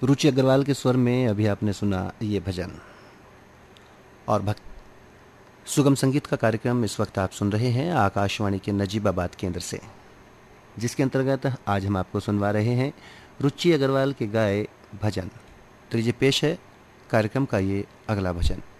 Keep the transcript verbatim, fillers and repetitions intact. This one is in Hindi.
रुचि अग्रवाल के स्वर में अभी आपने सुना ये भजन। और भक्त सुगम संगीत का कार्यक्रम इस वक्त आप सुन रहे हैं आकाशवाणी के नजीबाबाद केंद्र से, जिसके अंतर्गत आज हम आपको सुनवा रहे हैं रुचि अग्रवाल के गाए भजन। तो ये पेश है कार्यक्रम का ये अगला भजन।